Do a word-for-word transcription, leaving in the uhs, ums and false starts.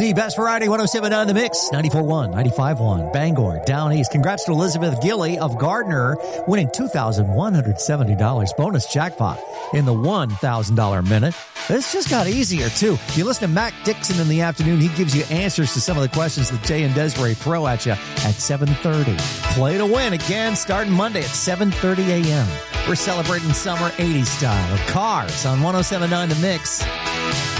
The best variety, one oh seven point nine The Mix, ninety-four point one, ninety-five point one, Bangor, Down East. Congrats to Elizabeth Gilly of Gardner, winning two thousand one hundred seventy dollars bonus jackpot in the one thousand dollars minute. This just got easier, too. If you listen to Mac Dixon in the afternoon, he gives you answers to some of the questions that Jay and Desiree throw at you at seven thirty. Play to win again starting Monday at seven thirty a.m. We're celebrating summer eighties style of Cars on one oh seven point nine The Mix.